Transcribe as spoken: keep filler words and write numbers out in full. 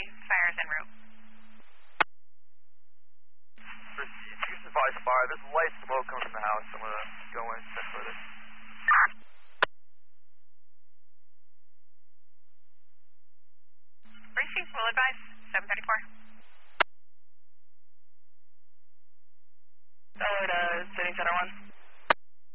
Fire's en route. Houston five fire. There's light smoke coming from the house. I'm going to go in and check further. Briefing, will advise, seven thirty-four.